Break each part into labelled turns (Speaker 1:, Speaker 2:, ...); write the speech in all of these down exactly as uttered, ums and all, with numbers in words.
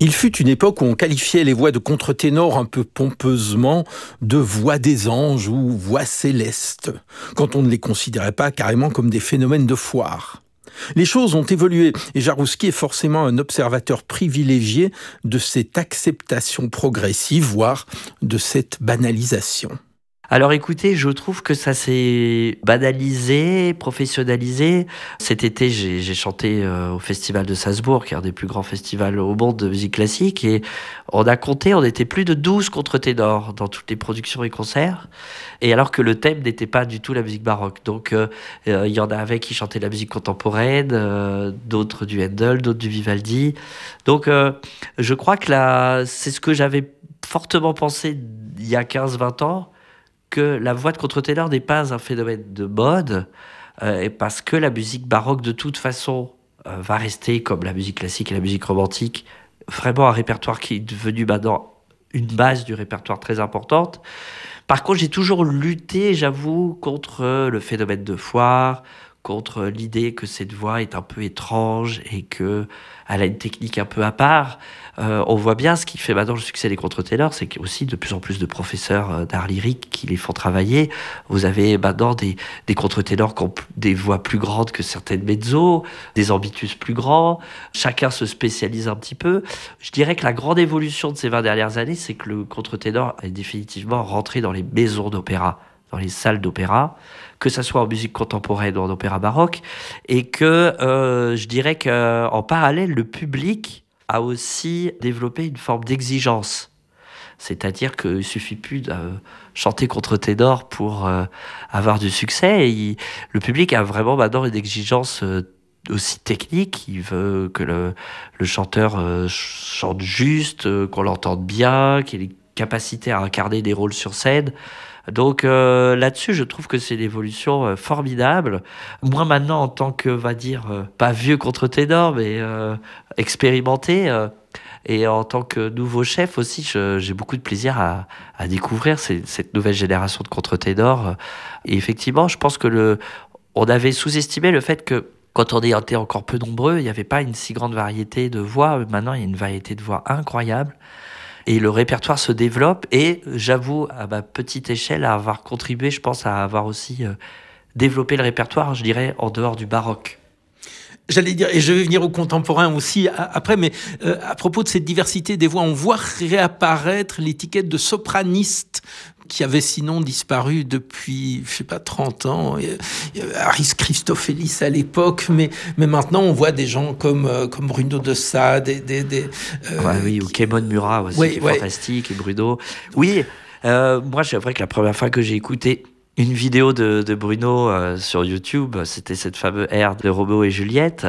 Speaker 1: Il fut une époque où on qualifiait les voix de contre-ténor un peu pompeusement de voix des anges ou voix célestes, quand on ne les considérait pas carrément comme des phénomènes de foire. Les choses ont évolué et Jaroussky est forcément un observateur privilégié de cette acceptation progressive, voire de cette banalisation.
Speaker 2: Alors écoutez, je trouve que ça s'est banalisé, professionnalisé. Cet été, j'ai, j'ai chanté euh, au Festival de Salzbourg, qui est un des plus grands festivals au monde de musique classique. Et on a compté, on était plus de douze contre-ténors dans toutes les productions et concerts. Et alors que le thème n'était pas du tout la musique baroque. Donc euh, euh, il y en avait qui chantaient la musique contemporaine, euh, d'autres du Handel, d'autres du Vivaldi. Donc euh, je crois que là, c'est ce que j'avais fortement pensé il y a quinze vingt ans, que la voix de contre-ténor n'est pas un phénomène de mode, euh, parce que la musique baroque, de toute façon, euh, va rester, comme la musique classique et la musique romantique, vraiment un répertoire qui est devenu maintenant une base du répertoire très importante. Par contre, j'ai toujours lutté, j'avoue, contre le phénomène de foire, contre l'idée que cette voix est un peu étrange et qu'elle a une technique un peu à part. Euh, on voit bien ce qui fait maintenant le succès des contre-ténors, c'est qu'il y a aussi de plus en plus de professeurs d'art lyrique qui les font travailler. Vous avez maintenant des, des contre-ténors qui ont des voix plus grandes que certaines mezzos, des ambitus plus grands. Chacun se spécialise un petit peu. Je dirais que la grande évolution de ces vingt dernières années, c'est que le contre-ténor est définitivement rentré dans les maisons d'opéra, dans les salles d'opéra, que ça soit en musique contemporaine ou en opéra baroque, et que euh, je dirais qu'en parallèle, le public a aussi développé une forme d'exigence. C'est-à-dire qu'il ne suffit plus de euh, chanter contre-ténor pour euh, avoir du succès. Et il, le public a vraiment maintenant une exigence euh, aussi technique. Il veut que le, le chanteur euh, chante juste, euh, qu'on l'entende bien, qu'il ait une capacité à incarner des rôles sur scène. Donc euh, là-dessus, je trouve que c'est une évolution euh, formidable. Moi maintenant, en tant que, va dire, euh, pas vieux contre-ténor, mais euh, expérimenté, euh, et en tant que nouveau chef aussi, je, j'ai beaucoup de plaisir à, à découvrir ces, cette nouvelle génération de contre-ténors. Et effectivement, je pense que le, on avait sous-estimé le fait que quand on était encore peu nombreux, il n'y avait pas une si grande variété de voix. Maintenant, il y a une variété de voix incroyable. Et le répertoire se développe et j'avoue, à ma petite échelle, à avoir contribué, je pense, à avoir aussi euh, développé le répertoire, je dirais, en dehors du baroque.
Speaker 1: J'allais dire, et je vais venir au contemporain aussi après, mais euh, à propos de cette diversité des voix, on voit réapparaître l'étiquette de sopraniste qui avait sinon disparu depuis, je sais pas, trente ans. Il y avait Harris Christophélis à l'époque, mais, mais maintenant on voit des gens comme, euh, comme Bruno de Sade, des, des, des,
Speaker 2: euh, ouais, oui, qui... ou Kémon Murat aussi, ouais, qui est ouais. fantastique, et Bruno. Oui, euh, moi c'est vrai que la première fois que j'ai écouté une vidéo de, de Bruno euh, sur YouTube, c'était cette fameuse ère de Roméo et Juliette.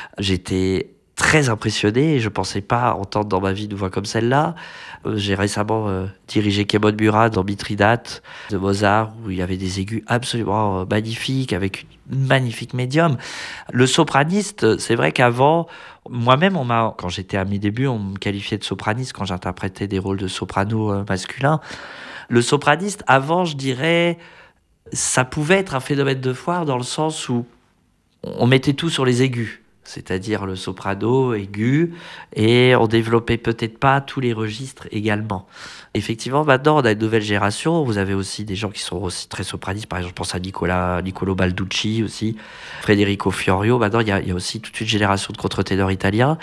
Speaker 2: J'étais très impressionné et je pensais pas entendre dans ma vie une voix comme celle-là. Euh, j'ai récemment euh, dirigé Kémon Murat dans Mithridate de Mozart, où il y avait des aigus absolument euh, magnifiques, avec une magnifique médium. Le sopraniste, c'est vrai qu'avant, moi-même, on m'a, quand j'étais à mes débuts, on me qualifiait de sopraniste quand j'interprétais des rôles de soprano euh, masculins. Le sopraniste, avant, je dirais, ça pouvait être un phénomène de foire dans le sens où on mettait tout sur les aigus, c'est-à-dire le soprano aigu, et on développait peut-être pas tous les registres également. Effectivement, maintenant, on a une nouvelle génération. Vous avez aussi des gens qui sont aussi très sopranistes. Par exemple, je pense à Nicola, Niccolo Balducci aussi, Federico Fiorio. Maintenant, il y a, il y a aussi toute une génération de contre-ténors italiens.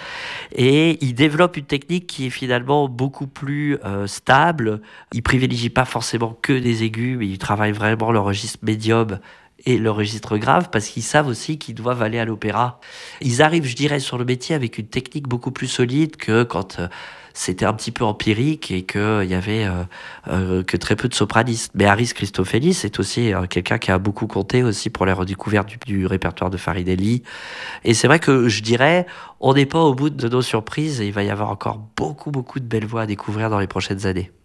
Speaker 2: Et ils développent une technique qui est finalement beaucoup plus euh, stable. Ils privilégient pas forcément que des aigus, mais ils travaillent vraiment le registre médium et le registre grave, parce qu'ils savent aussi qu'ils doivent aller à l'opéra. Ils arrivent, je dirais, sur le métier avec une technique beaucoup plus solide que quand euh, c'était un petit peu empirique et qu'il euh, y avait euh, euh, que très peu de sopranistes. Mais Harris Christophélis est aussi euh, quelqu'un qui a beaucoup compté aussi pour la redécouverte du, du répertoire de Faridelli. Et c'est vrai que je dirais, on n'est pas au bout de nos surprises et il va y avoir encore beaucoup, beaucoup de belles voix à découvrir dans les prochaines années.